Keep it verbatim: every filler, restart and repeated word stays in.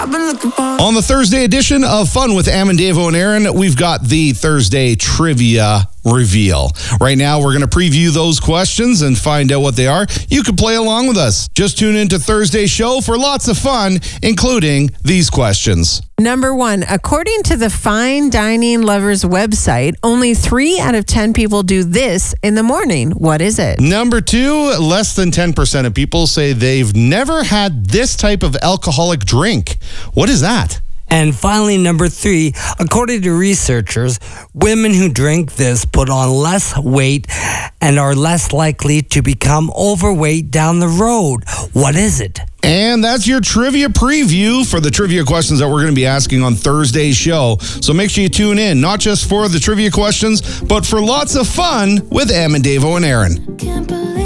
I've been looking for. On the Thursday edition of Fun with Amandavo and Aaron, we've got the Thursday trivia reveal. Right now, we're going to preview those questions and find out what they are. You can play along with us. Just tune into Thursday's show for lots of fun, including these questions. Number one, according to the Fine Dining Lovers website, only three out of ten people do this in the morning. What is it? Number two, less than ten percent of people say they've never had this type of alcoholic drink. What is that? And finally, number three, according to researchers, women who drink this put on less weight and are less likely to become overweight down the road. What is it? And that's your trivia preview for the trivia questions that we're going to be asking on Thursday's show. So make sure you tune in, not just for the trivia questions, but for lots of fun with Amandavo and Aaron.